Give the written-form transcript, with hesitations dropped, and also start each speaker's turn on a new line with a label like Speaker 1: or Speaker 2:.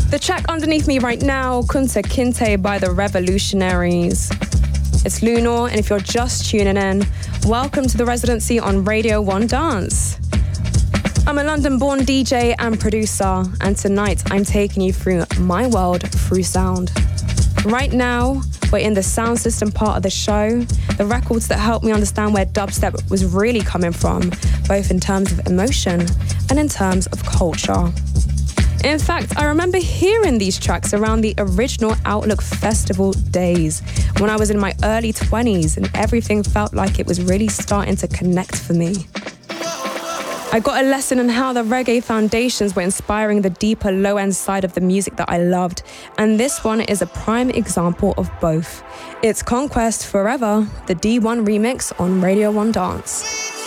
Speaker 1: The track underneath me right now, Kunta Kinte by The Revolutionaries. It's Lunar, and if you're just tuning in, welcome to the residency on Radio 1 Dance. I'm a London-born DJ and producer, and tonight I'm taking you through my world through sound. Right now, we're in the sound system part of the show, the records that helped me understand where dubstep was really coming from, both in terms of emotion and in terms of culture. In fact, I remember hearing these tracks around the original Outlook Festival days, when I was in my early 20s and everything felt like it was really starting to connect for me. I got a lesson in how the reggae foundations were inspiring the deeper low-end side of the music that I loved, and this one is a prime example of both. It's Conquest Forever, the D1 remix on Radio 1 Dance.